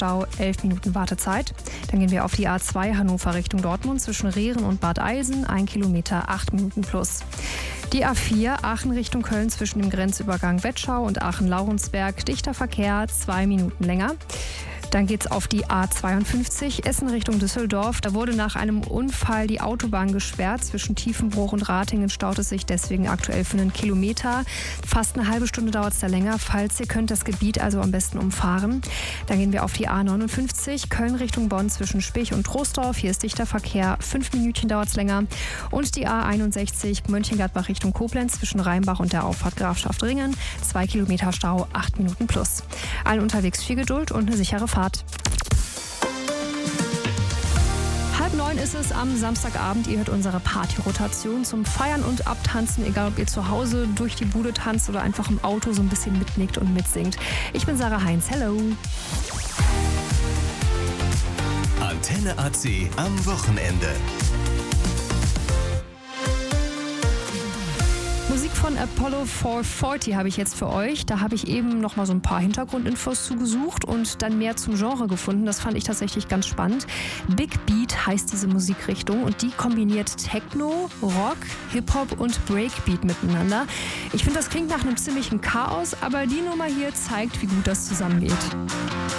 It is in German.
Stau, 11 Minuten Wartezeit. Dann gehen wir auf die A2 Hannover Richtung Dortmund zwischen Rehren und Bad Eilsen, 1 Kilometer, 8 Minuten plus. Die A4 Aachen Richtung Köln zwischen dem Grenzübergang Vetschau und Aachen-Laurensberg, dichter Verkehr, 2 Minuten länger. Dann geht's auf die A52 Essen Richtung Düsseldorf. Da wurde nach einem Unfall die Autobahn gesperrt. Zwischen Tiefenbruch und Ratingen staut es sich deswegen aktuell für einen Kilometer. Fast eine halbe Stunde dauert es da länger. Falls ihr könnt, das Gebiet also am besten umfahren. Dann gehen wir auf die A59 Köln Richtung Bonn zwischen Spich und Troisdorf. Hier ist dichter Verkehr. 5 Minütchen dauert es länger. Und die A61 Mönchengladbach Richtung Koblenz zwischen Rheinbach und der Auffahrt Grafschaft Ringen. 2 Kilometer Stau, 8 Minuten plus. Allen unterwegs viel Geduld und eine sichere Fahrt. 8:30 ist es am Samstagabend. Ihr hört unsere Party-Rotation zum Feiern und Abtanzen, egal ob ihr zu Hause durch die Bude tanzt oder einfach im Auto so ein bisschen mitnickt und mitsingt. Ich bin Sarah Heinz. Hello. Antenne AC am Wochenende. Musik von Apollo 440 habe ich jetzt für euch. Da habe ich eben noch mal so ein paar Hintergrundinfos zugesucht und dann mehr zum Genre gefunden. Das fand ich tatsächlich ganz spannend. Big Beat heißt diese Musikrichtung und die kombiniert Techno, Rock, Hip-Hop und Breakbeat miteinander. Ich finde, das klingt nach einem ziemlichen Chaos, aber die Nummer hier zeigt, wie gut das zusammengeht.